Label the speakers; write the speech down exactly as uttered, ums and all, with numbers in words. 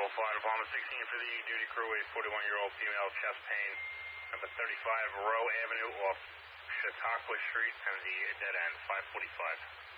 Speaker 1: oh five, Department sixteen for the duty crew, a forty-one-year-old female, chest pain, number thirty-five, Rowe Avenue off Chautauqua Street and the dead end, five forty-five.